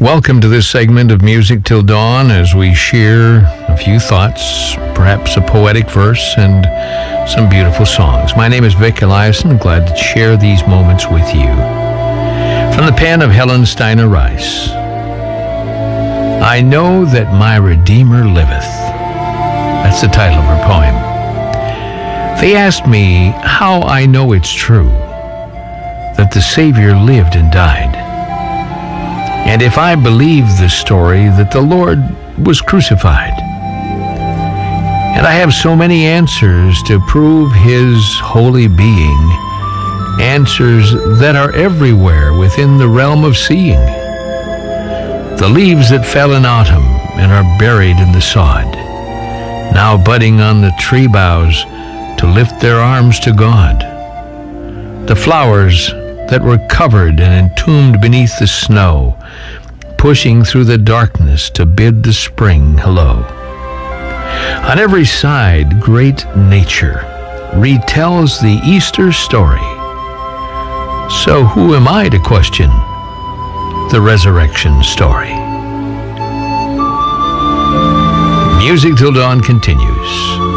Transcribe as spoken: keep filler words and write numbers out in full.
Welcome to this segment of Music Till Dawn as we share a few thoughts, perhaps a poetic verse, and some beautiful songs. My name is Vic Eliason, glad to share these moments with you. From the pen of Helen Steiner Rice. I know that my Redeemer liveth. That's the title of her poem. They asked me how I know it's true that the Savior lived and died, and if I believe the story that the Lord was crucified. And I have so many answers to prove his holy being, answers that are everywhere within the realm of seeing. The leaves that fell in autumn and are buried in the sod, now budding on the tree boughs to lift their arms to God. The flowers that were covered and entombed beneath the snow, pushing through the darkness to bid the spring hello. On every side, great nature retells the Easter story. So who am I to question the resurrection story? Music Till Dawn continues.